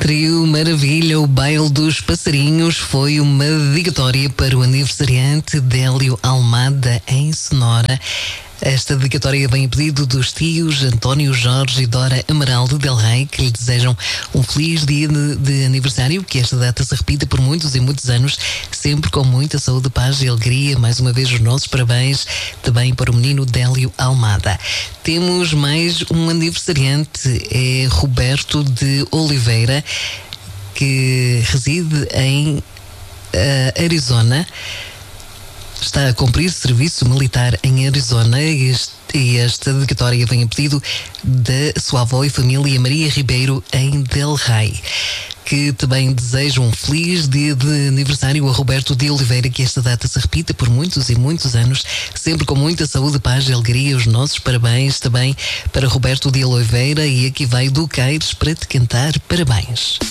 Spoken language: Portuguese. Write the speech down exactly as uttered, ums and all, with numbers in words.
Trio Maravilha, o Baile dos Passarinhos, foi uma dedicatória para o aniversariante Délio Almada, em Sonora. Esta dedicatória vem a pedido dos tios António Jorge e Dora Amaral de Del Rey, que lhe desejam um feliz dia de, de aniversário, que esta data se repita por muitos e muitos anos, sempre com muita saúde, paz e alegria. Mais uma vez os nossos parabéns também para o menino Délio Almada. Temos mais um aniversariante, é Roberto de Oliveira, que reside em uh, Arizona. Está a cumprir serviço militar em Arizona e, este, e esta dedicatória vem a pedido da sua avó e família Maria Ribeiro, em Del Rey, que também deseja um feliz dia de aniversário a Roberto de Oliveira, que esta data se repita por muitos e muitos anos, sempre com muita saúde, paz e alegria. Os nossos parabéns também para Roberto de Oliveira, e aqui vai do Caires para te cantar parabéns.